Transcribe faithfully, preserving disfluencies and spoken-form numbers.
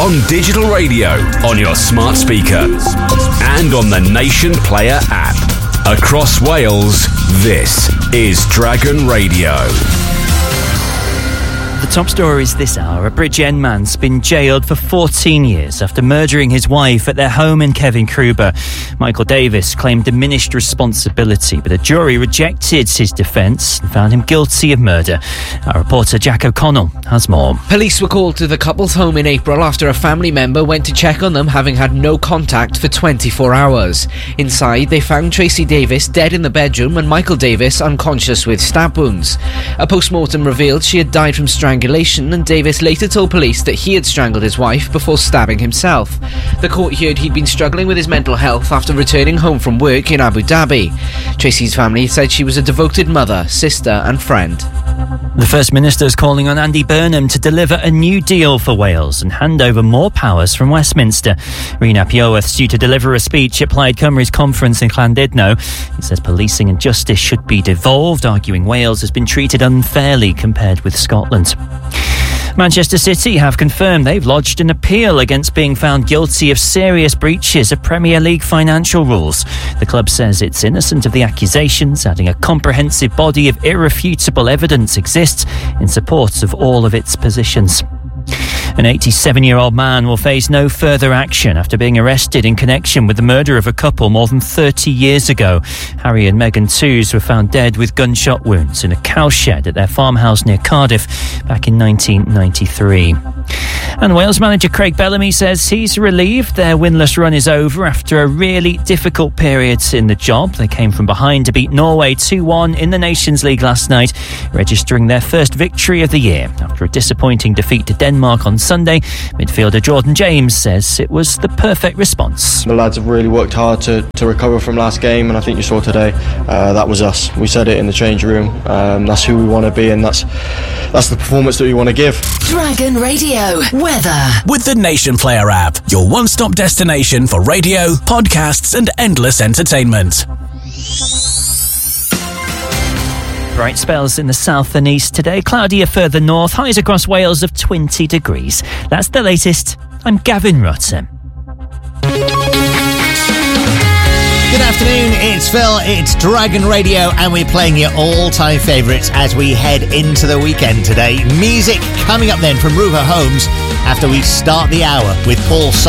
on digital radio, on your smart speaker, and on the Nation Player app. Across Wales, this is Dragon Radio. The top stories this hour. A Bridgend man's been jailed for fourteen years after murdering his wife at their home in Kevin Kruber. Michael Davis claimed diminished responsibility, but a jury rejected his defence and found him guilty of murder. Our reporter Jack O'Connell has more. Police were called to the couple's home in April after a family member went to check on them, having had no contact for twenty-four hours. Inside, they found Tracy Davis dead in the bedroom and Michael Davis unconscious with stab wounds. A post-mortem revealed she had died from strangulation, and Davis later told police that he had strangled his wife before stabbing himself. The court heard he'd been struggling with his mental health after returning home from work in Abu Dhabi. Tracy's family said she was a devoted mother, sister and friend. The First Minister is calling on Andy Burnham to deliver a new deal for Wales and hand over more powers from Westminster. Rhys ap Iorwerth's due to deliver a speech at Plaid Cymru's conference in Llandudno. He says policing and justice should be devolved, arguing Wales has been treated unfairly compared with Scotland. Manchester City have confirmed they've lodged an appeal against being found guilty of serious breaches of Premier League financial rules. The club says it's innocent of the accusations, adding a comprehensive body of irrefutable evidence exists in support of all of its positions. An eighty-seven-year-old man will face no further action after being arrested in connection with the murder of a couple more than thirty years ago. Harry and Meghan Tooze were found dead with gunshot wounds in a cowshed at their farmhouse near Cardiff back in nineteen ninety-three. And Wales manager Craig Bellamy says he's relieved their winless run is over after a really difficult period in the job. They came from behind to beat Norway two one in the Nations League last night, registering their first victory of the year. After a disappointing defeat to Denmark on Sunday, midfielder Jordan James says it was the perfect response. The lads have really worked hard to, to recover from last game, and I think you saw today, uh, that was us. We said it in the change room. Um, that's who we want to be, and that's that's the performance that we want to give. Dragon Radio weather. With the Nation Player app, your one-stop destination for radio, podcasts and endless entertainment. Bright spells in the south and east today, cloudier further north, highs across Wales of twenty degrees. That's the latest. I'm Gavin Rutter. Good afternoon, it's Phil, it's Dragon Radio, and we're playing your all-time favourites as we head into the weekend today. Music coming up then from Ruha Holmes after we start the hour with Paul